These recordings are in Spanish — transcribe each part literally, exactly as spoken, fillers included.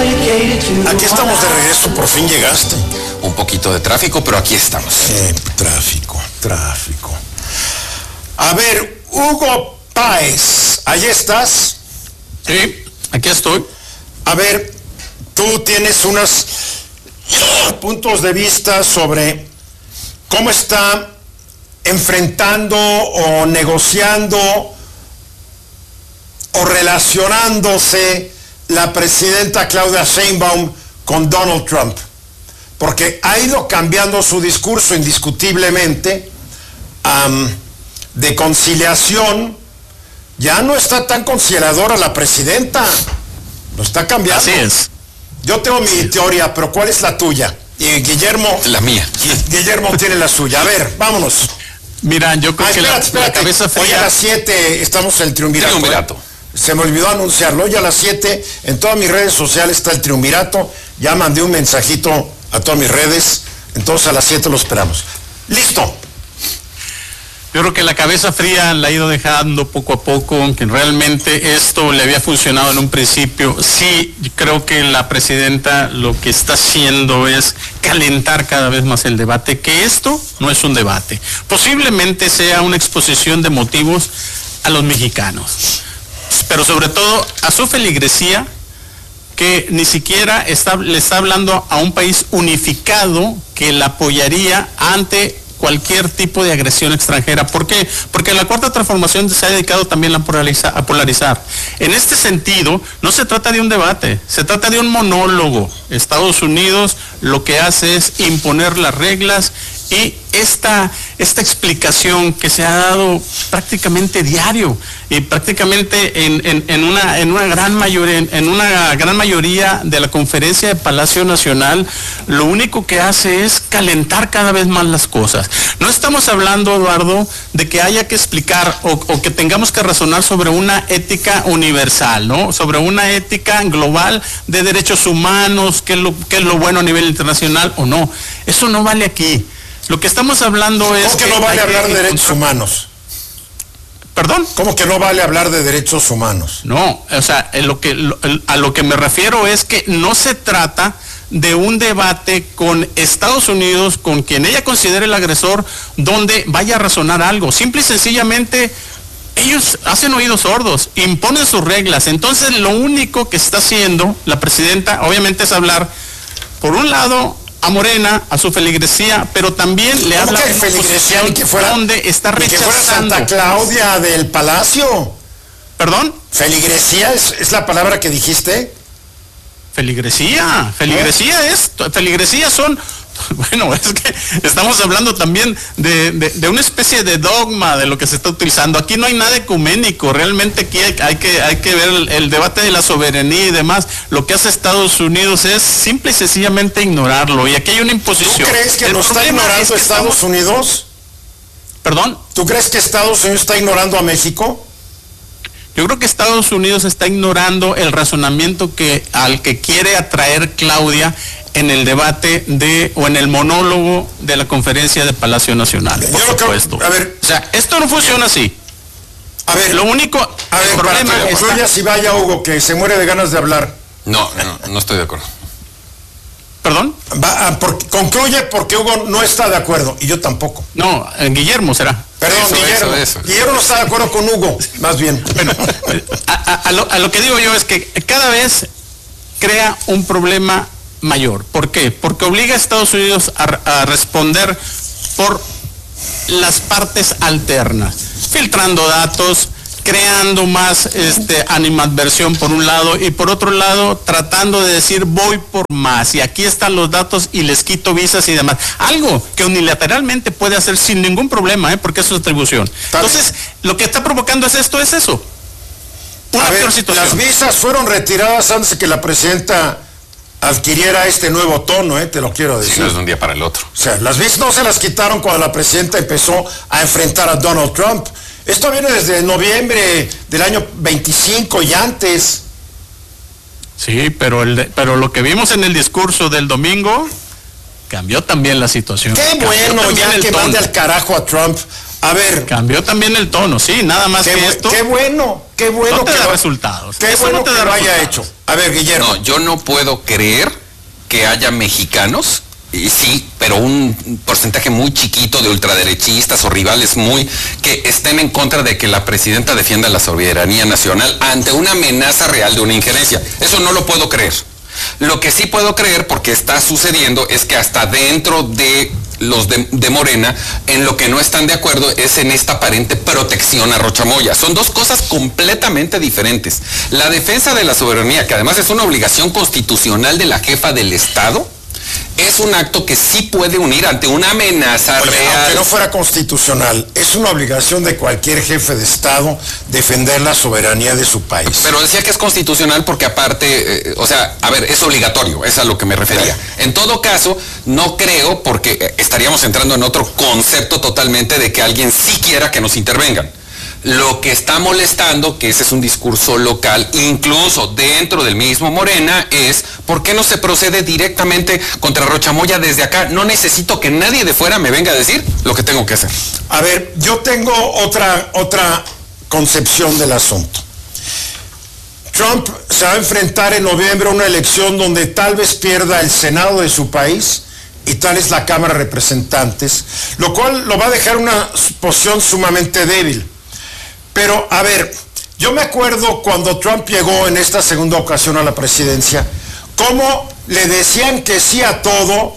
Aquí estamos de regreso, por fin llegaste. Un poquito de tráfico, pero aquí estamos. Eh, tráfico, tráfico. A ver, Hugo Páez, ¿ahí estás? Sí, aquí estoy. A ver, tú tienes unos puntos de vista sobre cómo está enfrentando o negociando o relacionándose la presidenta Claudia Sheinbaum con Donald Trump, porque ha ido cambiando su discurso indiscutiblemente um, de conciliación. Ya no está tan conciliadora la presidenta, lo está cambiando. Así es. Yo tengo mi teoría, pero ¿cuál es la tuya? Y Guillermo, la mía. Guillermo tiene la suya. A ver, vámonos. Mira, yo creo ah, que espérate, la, espérate. la cabeza fría... Hoy a las siete estamos en el Triunvirato. Triunvirato. Se me olvidó anunciarlo. Hoy a las siete en todas mis redes sociales está el Triunvirato. Ya mandé un mensajito a todas mis redes. Entonces a las siete lo esperamos. ¡Listo! Yo creo que la cabeza fría la ha ido dejando poco a poco, que realmente esto le había funcionado en un principio. Sí, creo que la presidenta lo que está haciendo es calentar cada vez más el debate, que esto no es un debate. Posiblemente sea una exposición de motivos a los mexicanos, pero sobre todo a su feligresía, que ni siquiera está, le está hablando a un país unificado que la apoyaría ante cualquier tipo de agresión extranjera. ¿Por qué? Porque la Cuarta Transformación se ha dedicado también a polarizar, a polarizar. En este sentido, no se trata de un debate, se trata de un monólogo. Estados Unidos lo que hace es imponer las reglas y esta, esta explicación que se ha dado prácticamente diario y prácticamente en, en, en, una, en, una gran mayoría, en, en una gran mayoría de la conferencia de Palacio Nacional, lo único que hace es calentar cada vez más las cosas. No estamos hablando, Eduardo, de que haya que explicar o, o que tengamos que razonar sobre una ética universal, ¿no? Sobre una ética global de derechos humanos, qué es lo, qué es lo bueno a nivel internacional o no. Eso no vale aquí. Lo que estamos hablando es... ¿Cómo que, que no vale hablar de derechos humanos? ¿Perdón? ¿Cómo que no vale hablar de derechos humanos? No, o sea, en lo que, a lo que me refiero es que no se trata de un debate con Estados Unidos, con quien ella considere el agresor, donde vaya a razonar algo. Simple y sencillamente, ellos hacen oídos sordos, imponen sus reglas. Entonces, lo único que está haciendo la presidenta, obviamente, es hablar, por un lado, a Morena, a su feligresía, pero también le habla de feligresía que fuera, donde está rechazando. Que fuera Santa Claudia del Palacio. ¿Perdón? ¿Feligresía es, es la palabra que dijiste? Feligresía, feligresía ¿Eh? es, feligresía son, bueno, es que estamos hablando también de, de, de una especie de dogma de lo que se está utilizando. Aquí no hay nada ecuménico, realmente aquí hay, hay que, hay que ver el, el debate de la soberanía y demás. Lo que hace Estados Unidos es simple y sencillamente ignorarlo, y aquí hay una imposición. ¿Tú crees que el lo está ignorando es que Estados estamos... Unidos? ¿Perdón? ¿Tú crees que Estados Unidos está ignorando a México? Yo creo que Estados Unidos está ignorando el razonamiento que al que quiere atraer Claudia en el debate de o en el monólogo de la conferencia de Palacio Nacional. Por Yo supuesto. Creo, a ver, o sea, esto no funciona así. A ver, lo único, a ver, el problema es que si vaya Hugo, que se muere de ganas de hablar. No, no, no estoy de acuerdo. ¿Perdón? Va, a, por, concluye porque Hugo no está de acuerdo y yo tampoco. No, eh, Guillermo será. Perdón, eso, Guillermo. Eso, eso. Guillermo no está de acuerdo con Hugo, más bien. Bueno, a, a, a, lo, a lo que digo yo es que cada vez crea un problema mayor. ¿Por qué? Porque obliga a Estados Unidos a, a responder por las partes alternas, filtrando datos, creando más este, animadversión por un lado y por otro lado tratando de decir voy por más y aquí están los datos y les quito visas y demás. Algo que unilateralmente puede hacer sin ningún problema, ¿eh? Porque es su atribución. Entonces, lo que está provocando es esto, es eso. Una a ver, peor situación. Las visas fueron retiradas antes de que la presidenta adquiriera este nuevo tono, ¿eh? Te lo quiero decir. Sí, no es de un día para el otro. O sea, las visas no se las quitaron cuando la presidenta empezó a enfrentar a Donald Trump. Esto viene desde noviembre del año veinticinco y antes. Sí, pero el de, pero lo que vimos en el discurso del domingo cambió también la situación. Qué cambió bueno, ya que tono. mande al carajo a Trump A ver. Cambió también el tono, sí, nada más qué, que esto. Qué bueno, qué bueno no te que da lo, resultados. Qué Eso bueno no te que da lo haya resultados. hecho. A ver, Guillermo. No, yo no puedo creer que haya mexicanos, y sí, pero un porcentaje muy chiquito de ultraderechistas o rivales muy que estén en contra de que la presidenta defienda la soberanía nacional ante una amenaza real de una injerencia. Eso no lo puedo creer. Lo que sí puedo creer, porque está sucediendo, es que hasta dentro de los de, de Morena, en lo que no están de acuerdo es en esta aparente protección a Rocha Moya. Son dos cosas completamente diferentes. La defensa de la soberanía, que además es una obligación constitucional de la jefa del Estado, es un acto que sí puede unir ante una amenaza Oye, real. aunque no fuera constitucional, es una obligación de cualquier jefe de Estado defender la soberanía de su país. Pero decía que es constitucional porque aparte, eh, o sea, a ver, es obligatorio, es a lo que me refería. En todo caso, no creo, porque eh, estaríamos entrando en otro concepto totalmente de que alguien sí quiera que nos intervengan. Lo que está molestando, que ese es un discurso local, incluso dentro del mismo Morena, es ¿por qué no se procede directamente contra Rocha Moya desde acá? No necesito que nadie de fuera me venga a decir lo que tengo que hacer. A ver, yo tengo otra, otra concepción del asunto. Trump se va a enfrentar en noviembre a una elección donde tal vez pierda el Senado de su país y tal es la Cámara de Representantes, lo cual lo va a dejar en una posición sumamente débil. Pero, a ver, yo me acuerdo cuando Trump llegó en esta segunda ocasión a la presidencia, cómo le decían que sí a todo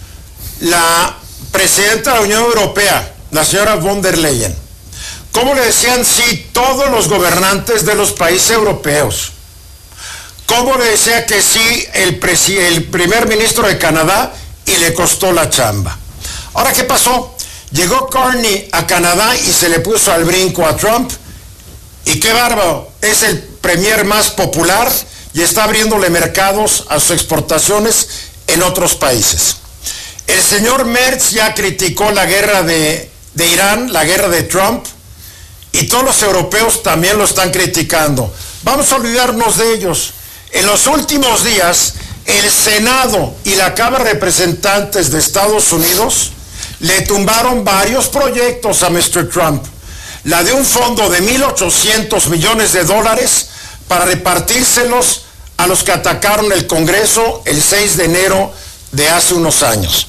la presidenta de la Unión Europea, la señora von der Leyen. Cómo le decían sí todos los gobernantes de los países europeos. Cómo le decía que sí el, presi- el primer ministro de Canadá y le costó la chamba. Ahora, ¿qué pasó? Llegó Carney a Canadá y se le puso al brinco a Trump. Y qué bárbaro, es el premier más popular y está abriéndole mercados a sus exportaciones en otros países. El señor Merz ya criticó la guerra de, de Irán, la guerra de Trump, y todos los europeos también lo están criticando. Vamos a olvidarnos de ellos. En los últimos días, el Senado y la Cámara de Representantes de Estados Unidos le tumbaron varios proyectos a mister Trump. La de un fondo de mil ochocientos millones de dólares para repartírselos a los que atacaron el Congreso el seis de enero de hace unos años.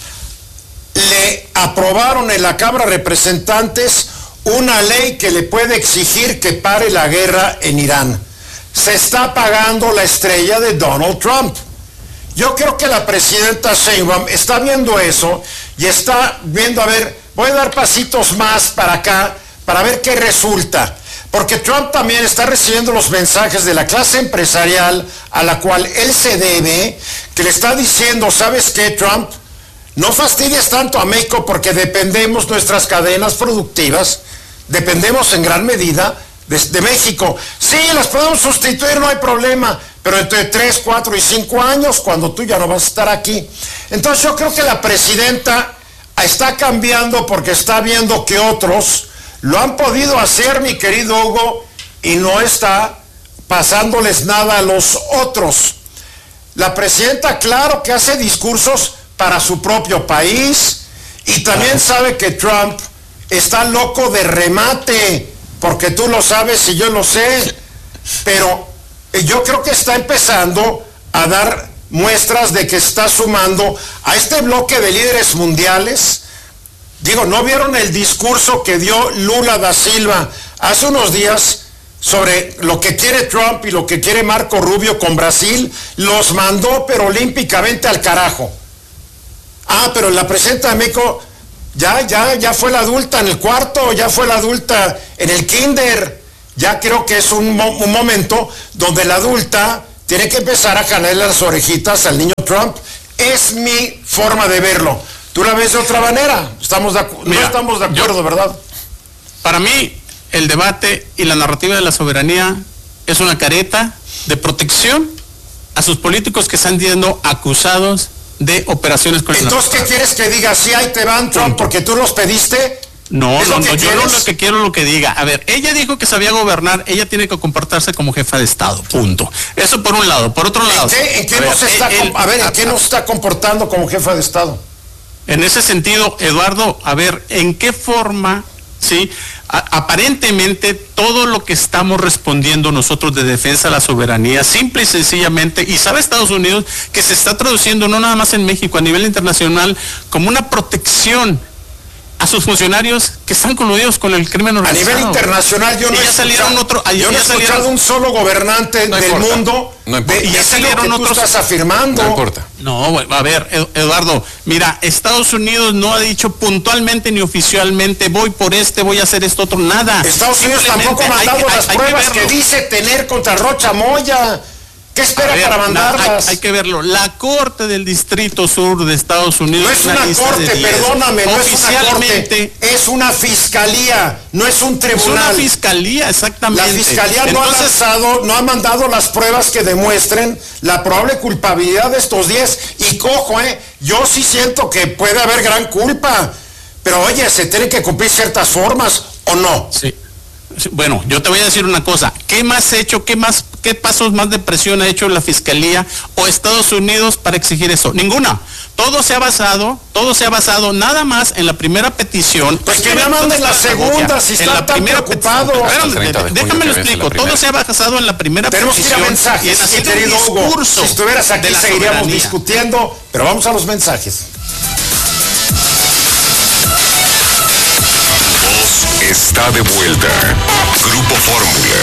Le aprobaron en la Cámara de Representantes una ley que le puede exigir que pare la guerra en Irán. Se está apagando la estrella de Donald Trump. Yo creo que la presidenta Sheinbaum está viendo eso y está viendo, a ver, voy a dar pasitos más para acá para ver qué resulta. Porque Trump también está recibiendo los mensajes de la clase empresarial a la cual él se debe, que le está diciendo, ¿sabes qué, Trump? No fastidies tanto a México porque dependemos nuestras cadenas productivas, dependemos en gran medida de, de México. Sí, las podemos sustituir, no hay problema, pero entre tres, cuatro y cinco años, cuando tú ya no vas a estar aquí. Entonces yo creo que la presidenta está cambiando porque está viendo que otros lo han podido hacer, mi querido Hugo, y no está pasándoles nada a los otros. La presidenta, claro que hace discursos para su propio país y también sabe que Trump está loco de remate, porque tú lo sabes y yo lo sé, pero yo creo que está empezando a dar muestras de que está sumando a este bloque de líderes mundiales. Digo, ¿no vieron el discurso que dio Lula da Silva hace unos días sobre lo que quiere Trump y lo que quiere Marco Rubio con Brasil? Los mandó pero olímpicamente al carajo. Ah, pero la presidenta de México ya, ya, ya fue la adulta en el cuarto, ya fue la adulta en el kinder. Ya creo que es un, mo- un momento donde la adulta tiene que empezar a jalarle las orejitas al niño Trump. Es mi forma de verlo. ¿Tú la ves de otra manera? Estamos de acu- Mira, no estamos de acuerdo, yo- ¿verdad? Para mí, el debate y la narrativa de la soberanía es una careta de protección a sus políticos que están siendo acusados de operaciones con el Entonces, ¿qué narcotráfico. quieres que diga? Sí, ahí te van, Trump, porque tú los pediste. No, ¿Es no, lo que no, yo no quieres? lo que quiero lo que diga. A ver, ella dijo que sabía gobernar, ella tiene que comportarse como jefa de Estado, punto. Eso por un lado. Por otro lado, ¿En qué, en qué a no ver, se está, él- com- a ver, ¿en a- qué no se está comportando como jefa de Estado? En ese sentido, Eduardo, a ver, ¿en qué forma ¿sí? A- aparentemente todo lo que estamos respondiendo nosotros de defensa de la soberanía, simple y sencillamente, y sabe Estados Unidos que se está traduciendo no nada más en México, a nivel internacional, como una protección a sus funcionarios que están coludidos con el crimen A organizado. nivel internacional yo no Y he ya salieron escuchado, otro- ah, ya- yo no he ya salieron- escuchado un solo gobernante No del importa, mundo no importa. de, Y ya decir lo que salieron tú otros- estás afirmando. No importa. No, bueno, a ver, Ed- Eduardo, mira, Estados Unidos no ha dicho puntualmente ni oficialmente, voy por este, voy a hacer esto otro, nada. Estados Unidos Simplemente tampoco ha hay mandado que- las hay- hay que pruebas que, verlo. dice tener contra Rocha Moya. ¿Qué espera A ver, para la- mandarlas? hay, hay que verlo. La Corte del Distrito Sur de Estados Unidos. No es una lista de corte, diez. perdóname, no es una Oficialmente, corte, es una fiscalía, no es un es tribunal. una fiscalía, La exactamente. fiscalía no ha Entonces, lanzado, no ha mandado las pruebas que demuestren la probable culpabilidad de estos diez. Y cojo, eh, yo sí siento que puede haber gran culpa, pero oye, se tienen que cumplir ciertas formas, ¿o no? sí. Sí, bueno, yo te voy a decir una cosa. ¿Qué más ha hecho, qué más, qué pasos más de presión ha hecho la Fiscalía o Estados Unidos para exigir eso? Ninguna. Todo se ha basado, todo se ha basado nada más en la primera petición. Pues que me manden la segunda, si están tan preocupados. Espérame, treinta de junio déjame lo que ves explico. la primera. Todo se ha basado en la primera Tenemos que ir a petición y mensajes, en mi hacer un querido Hugo. discurso Si estuvieras aquí de la seguiríamos soberanía. discutiendo, pero vamos a los mensajes. Está de vuelta. Grupo Fórmula.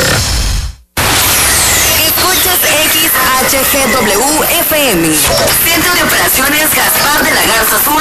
Escuchas X H G W F M. Centro de Operaciones Gaspar de la Garza Sur.